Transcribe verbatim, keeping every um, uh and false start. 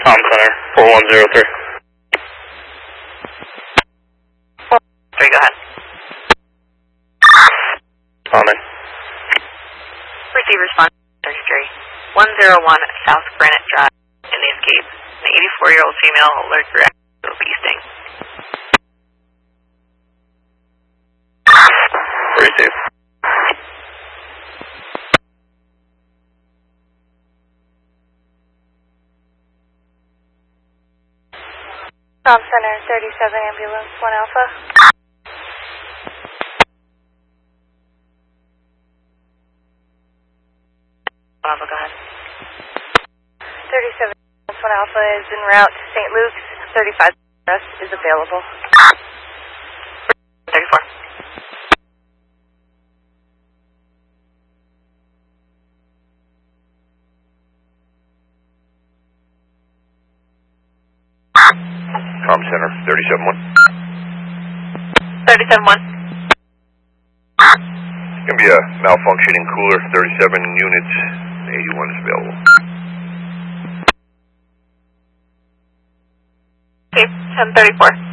Com Center, four one zero three. four three, go ahead. On in. Receive response thirty-three. one oh one South Granite Drive in the escape. An eighty-four-year-old female alert reacted to a bee sting. Receive. Com Center, thirty-seven, ambulance, one Alpha. one Alpha, go ahead. thirty-seven, one Alpha is en route to Saint Luke's. thirty-five is available. thirty-four. Com Center, thirty-seven one. thirty-seven one. It's going to be a malfunctioning cooler, thirty-seven units, eighty-one is available. Okay, ten thirty-four.